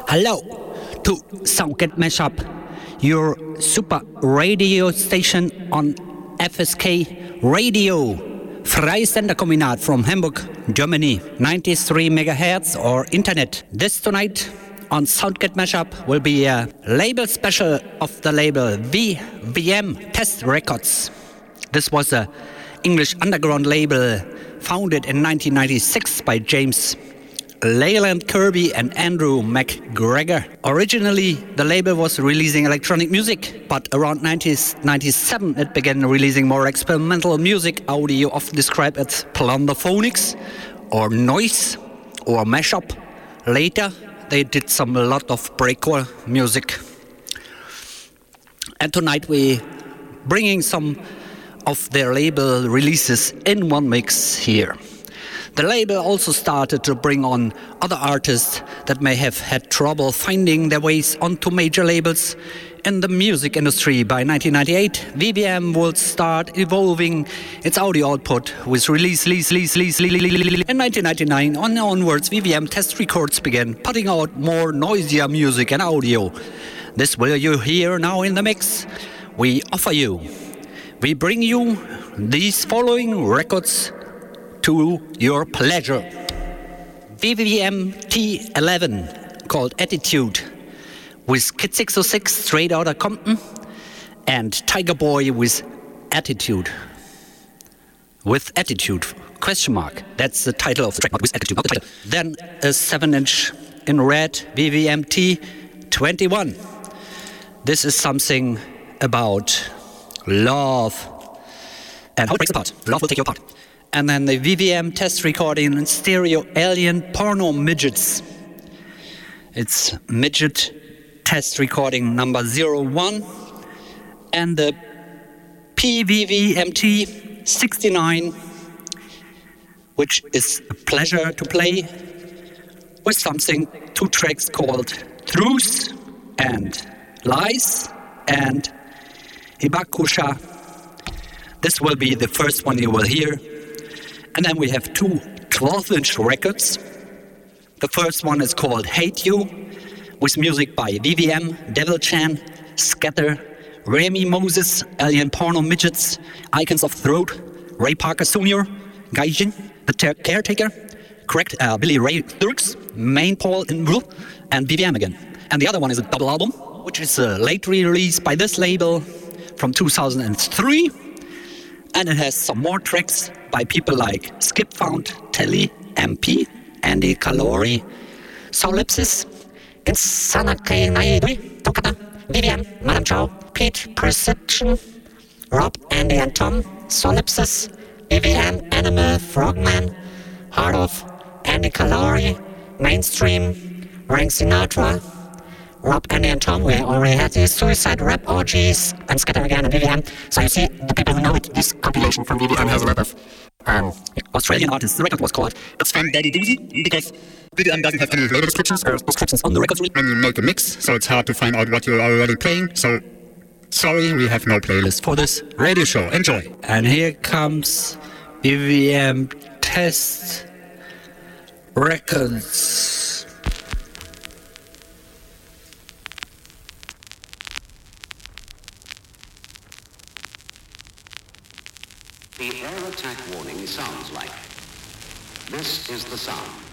Hello to Soundget Mashup, your super radio station on FSK Radio. Freie Senderkombinat from Hamburg, Germany, 93 MHz or internet. This tonight on Soundget Mashup will be a label special of the label VVM Test Records. This was an English underground label founded in 1996 by James Leyland Kirby and Andrew McGregor. Originally, the label was releasing electronic music, but around 1997 it began releasing more experimental music, audio often described as plunderphonics or noise or mashup. Later, they did a lot of breakcore music. And tonight we bringing some of their label releases in one mix here. The label also started to bring on other artists that may have had trouble finding their ways onto major labels in the music industry. By 1998, VVM will start evolving its audio output with release. In 1999 onwards, VVM Test Records began putting out more noisier music and audio. This will you hear now in the mix. We bring you these following records to your pleasure. VVM T11 called Attitude with Kid 606 straight out of Compton, and Tiger Boy with Attitude. With Attitude, question mark. That's the title of the track, not with Attitude, not the title. Then a 7-inch in red VVM T21. This is something about love and how it breaks apart. Love will take you apart. And then the VVM Test recording in stereo Alien Porno Midgets. It's Midget Test recording number 01. And the PVVMT 69, which is a pleasure to play with something, 2 tracks called Truth and Lies and Hibakusha. This will be the first one you will hear. And then we have 2 12-inch records. The first one is called Hate You, with music by VVM, Devil Chan, Scatter, Remy Moses, Alien Porno Midgets, Icons of Throat, Ray Parker Sr., Gaijin, The Caretaker, correct, Billy Ray Turks, Main Paul Inbru, and VVM again. And the other one is a double album, which is a late release by this label from 2003. And it has some more tracks by people like Skip Found, Telly, MP, Andy Calori, Solipsis, Insanake Naidui, Tokata, Vivian, Madame Chow, Pete, Perception, Rob, Andy and Tom, Solipsis, Vivian, Animal, Frogman, Heart of, Andy Calori, Mainstream, Rank Sinatra, Rob, Andy and Tom. We already had these Suicide Rap Orgies and Scatter again and VVM. So you see, the people who know it, this compilation from VVM has a lot of Australian artists. The record was called It's Fun Daddy Doozy, because VVM doesn't have any label descriptions or descriptions on the records when you make a mix, so it's hard to find out what you're already playing. So sorry, we have no playlist for this radio show. Enjoy. And here comes VVM Test Records. The air attack warning sounds like. This is the sound.